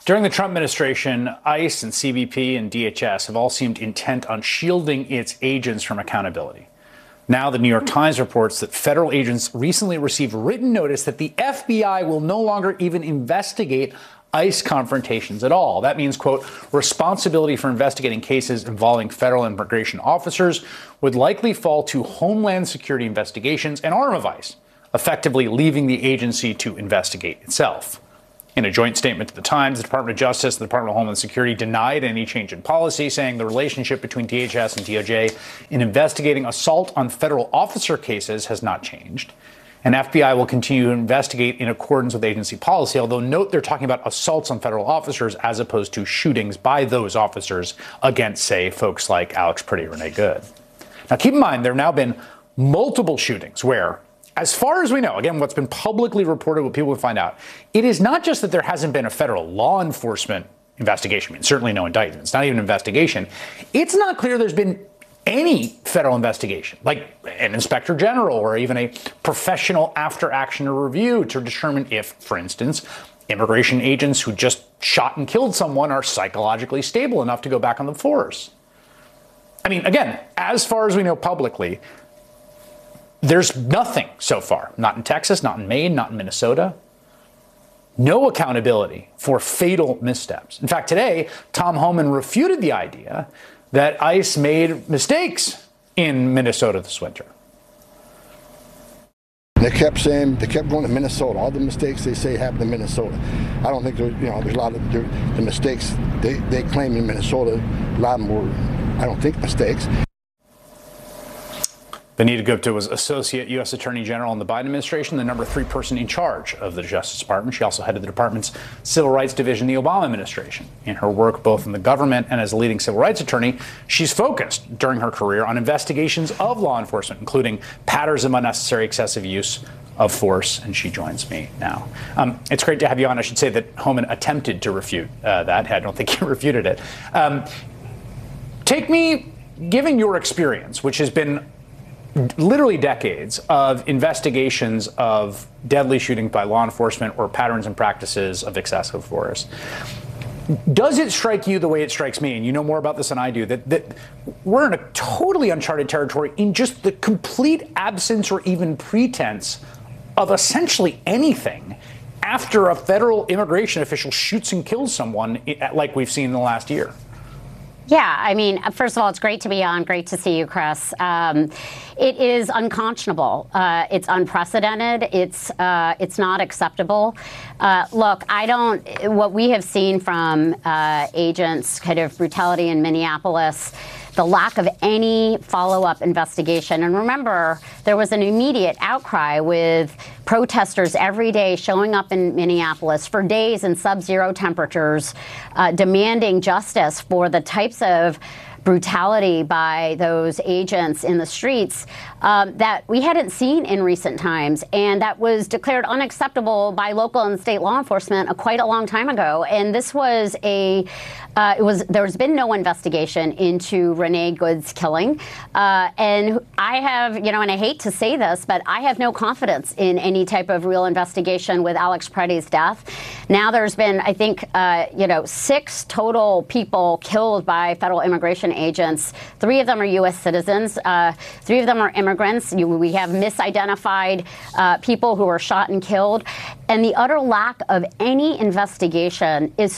During the Trump administration, ICE and CBP and DHS have all seemed intent on shielding its agents from accountability. Now, the New York Times reports that federal agents recently received written notice that the FBI will no longer even investigate ICE confrontations at all. That means, quote, responsibility for investigating cases involving federal immigration officers would likely fall to Homeland Security investigations, an arm of ICE, effectively leaving the agency to investigate itself. In a joint statement to the Times, the Department of Justice and the Department of Homeland Security denied any change in policy, saying the relationship between DHS and DOJ in investigating assault on federal officer cases has not changed. And FBI will continue to investigate in accordance with agency policy, although note they're talking about assaults on federal officers as opposed to shootings by those officers against, say, folks like Alex Priddy or Renee Good. Now, keep in mind, there have now been multiple shootings where, as far as we know, again, what's been publicly reported, what people will find out, it is not just that there hasn't been a federal law enforcement investigation. I mean, certainly no indictment. It's not even an investigation. It's not clear there's been any federal investigation, like an inspector general or even a professional after-action review to determine if, for instance, immigration agents who just shot and killed someone are psychologically stable enough to go back on the force. I mean, again, as far as we know publicly, there's nothing so far, not in Texas, not in Maine, not in Minnesota. No accountability for fatal missteps. In fact, today, Tom Homan refuted the idea that ICE made mistakes in Minnesota this winter. They kept going to Minnesota. All the mistakes they say happened in Minnesota. I don't think there's a lot of the mistakes they claim in Minnesota. A lot more, I don't think, mistakes. Vanita Gupta was Associate U.S. Attorney General in the Biden administration, the number 3 person in charge of the Justice Department. She also headed the department's Civil Rights Division in the Obama administration. In her work both in the government and as a leading civil rights attorney, she's focused during her career on investigations of law enforcement, including patterns of unnecessary excessive use of force, and she joins me now. It's great to have you on. I should say that Homan attempted to refute that. I don't think he refuted it. Take me, given your experience, which has been literally decades of investigations of deadly shootings by law enforcement or patterns and practices of excessive force. Does it strike you the way it strikes me, and you know more about this than I do, that we're in a totally uncharted territory in just the complete absence or even pretense of essentially anything after a federal immigration official shoots and kills someone like we've seen in the last year? Yeah, I mean, first of all, it's great to be on. Great to see you, Chris. It is unconscionable. It's unprecedented. It's not acceptable. Look, what we have seen from agents, kind of brutality in Minneapolis, the lack of any follow-up investigation. And remember, there was an immediate outcry with protesters every day showing up in Minneapolis for days in sub-zero temperatures, demanding justice for the types of brutality by those agents in the streets that we hadn't seen in recent times, and that was declared unacceptable by local and state law enforcement quite a long time ago. And this was there's been no investigation into Renee Good's killing, and I have, and I hate to say this, but I have no confidence in any type of real investigation with Alex Priddy's death. Now there's been, I think, 6 total people killed by federal immigration agents. 3 of them are U.S. citizens. 3 of them are immigrants. We have misidentified people who were shot and killed. And the utter lack of any investigation is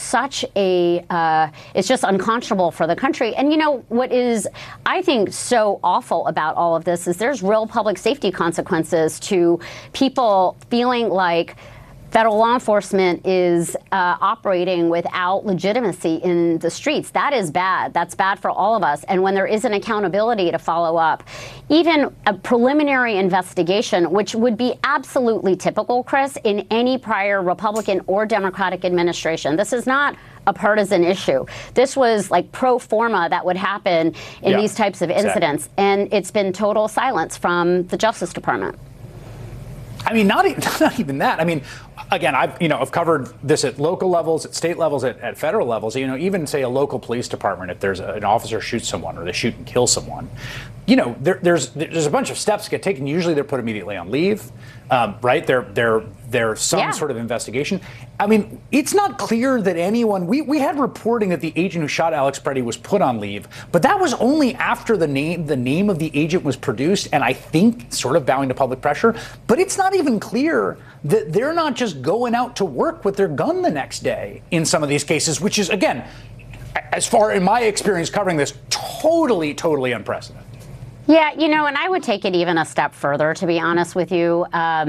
it's just unconscionable for the country. And what is, I think, so awful about all of this is there's real public safety consequences to people feeling like federal law enforcement is operating without legitimacy in the streets. That is bad. That's bad for all of us. And when there isn't accountability to follow up, even a preliminary investigation, which would be absolutely typical, Chris, in any prior Republican or Democratic administration. This is not a partisan issue. This was like pro forma that would happen in these types of incidents. Exactly. And it's been total silence from the Justice Department. I mean, not even that. I mean, again, I've covered this at local levels, at state levels, at federal levels. Even say a local police department, if there's an officer shoots someone or they shoot and kill someone, there's a bunch of steps that get taken. Usually they're put immediately on leave, right? There's some sort of investigation. I mean, it's not clear that anyone. We had reporting that the agent who shot Alex Preddy was put on leave, but that was only after the name of the agent was produced, and I think sort of bowing to public pressure. But it's not even clear that they're not just going out to work with their gun the next day in some of these cases, which is, again, as far in my experience covering this, totally unprecedented. Yeah, and I would take it even a step further, to be honest with you.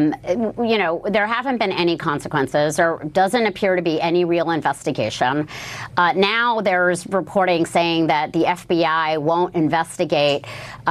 There haven't been any consequences. There doesn't appear to be any real investigation. Now there's reporting saying that the FBI won't investigate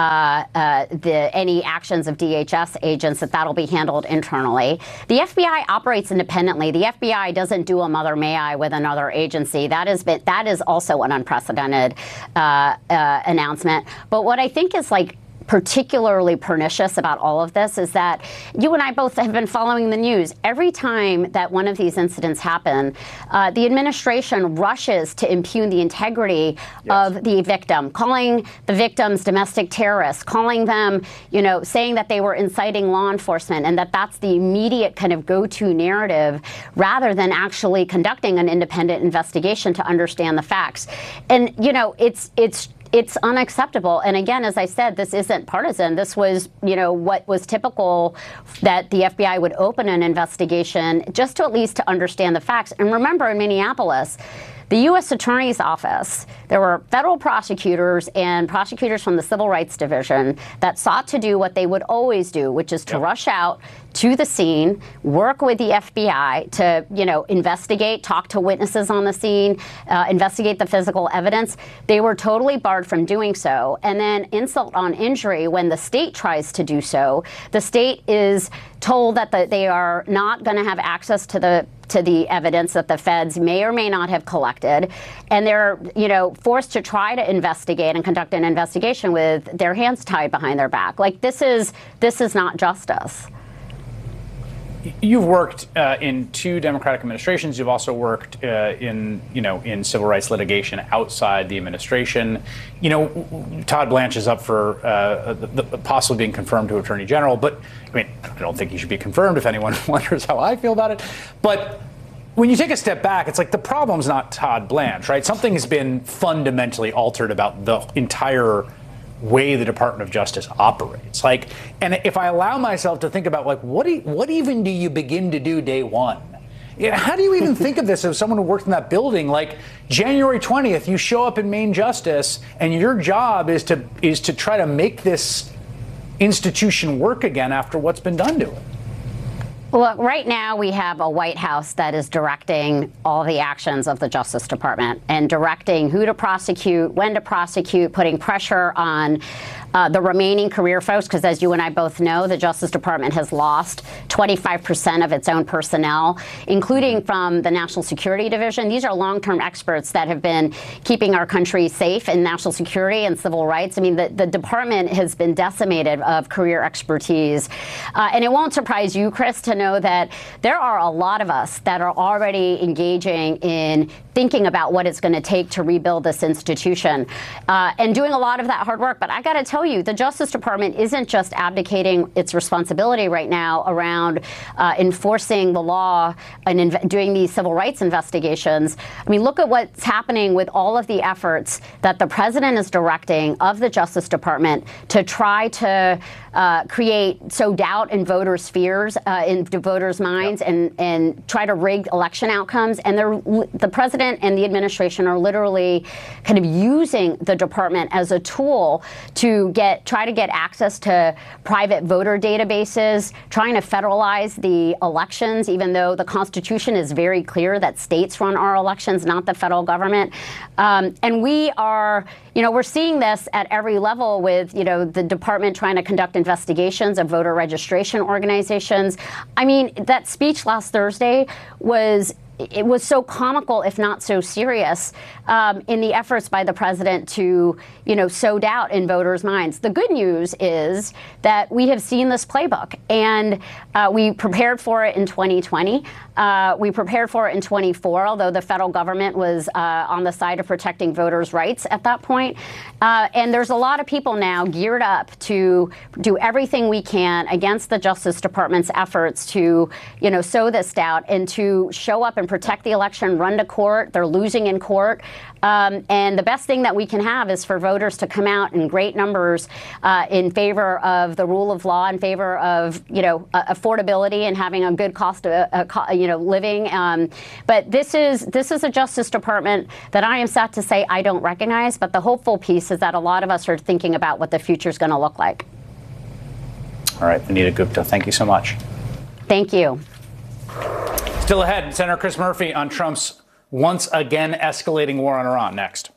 any actions of DHS agents, that'll be handled internally. The FBI operates independently. The FBI doesn't do a mother may I with another agency. That is also an unprecedented announcement. But what I think is particularly pernicious about all of this is that you and I both have been following the news. Every time that one of these incidents happen, the administration rushes to impugn the integrity of the victim, calling the victims domestic terrorists, calling them, saying that they were inciting law enforcement, and that's the immediate kind of go-to narrative, rather than actually conducting an independent investigation to understand the facts. And, it's unacceptable. And again, as I said, this isn't partisan. This was, what was typical, that the FBI would open an investigation just to at least to understand the facts. And remember, in Minneapolis, the U.S. Attorney's Office, there were federal prosecutors and prosecutors from the Civil Rights Division that sought to do what they would always do, which is to rush out to the scene, work with the FBI to, investigate, talk to witnesses on the scene, investigate the physical evidence. They were totally barred from doing so. And then insult on injury, when the state tries to do so, the state is told that they are not going to have access to the evidence that the feds may or may not have collected, and they're forced to try to investigate and conduct an investigation with their hands tied behind their back. This is not justice. You've worked in two Democratic administrations. You've also worked in civil rights litigation outside the administration. Todd Blanche is up for possibly being confirmed to Attorney General, but I don't think he should be confirmed if anyone wonders how I feel about it. But when you take a step back, it's the problem's not Todd Blanche, right? Something has been fundamentally altered about the entire way the Department of Justice operates. And if I allow myself to think about what even do you begin to do day one? How do you even think of this as someone who worked in that building? January 20th, you show up in Main Justice, and your job is to try to make this institution work again after what's been done to it. Look, right now we have a White House that is directing all the actions of the Justice Department and directing who to prosecute, when to prosecute, putting pressure on the remaining career folks, because as you and I both know, the Justice Department has lost 25% of its own personnel, including from the National Security Division. These are long-term experts that have been keeping our country safe in national security and civil rights. The department has been decimated of career expertise. And it won't surprise you, Chris, to know that there are a lot of us that are already engaging in thinking about what it's going to take to rebuild this institution and doing a lot of that hard work. But I got to tell you, the Justice Department isn't just abdicating its responsibility right now around enforcing the law and doing these civil rights investigations. Look at what's happening with all of the efforts that the president is directing of the Justice Department to try to sow doubt in voters' fears, in voters' minds, and try to rig election outcomes. And the president and the administration are literally kind of using the department as a tool to try to get access to private voter databases, trying to federalize the elections, even though the Constitution is very clear that states run our elections, not the federal government. And we are, we're seeing this at every level with, the department trying to conduct investigations of voter registration organizations. That speech last Thursday was it was so comical, if not so serious, in the efforts by the president to, sow doubt in voters' minds. The good news is that we have seen this playbook, and we prepared for it in 2020. We prepared for it in 24, although the federal government was on the side of protecting voters' rights at that point. And there's a lot of people now geared up to do everything we can against the Justice Department's efforts to, sow this doubt and to show up and protect the election, run to court. They're losing in court. And the best thing that we can have is for voters to come out in great numbers in favor of the rule of law, in favor of, affordability and having a good cost of, living. But this is a Justice Department that I am sad to say I don't recognize. But the hopeful piece is that a lot of us are thinking about what the future is going to look like. All right, Vanita Gupta, thank you so much. Thank you. Still ahead, Senator Chris Murphy on Trump's once again escalating war on Iran next.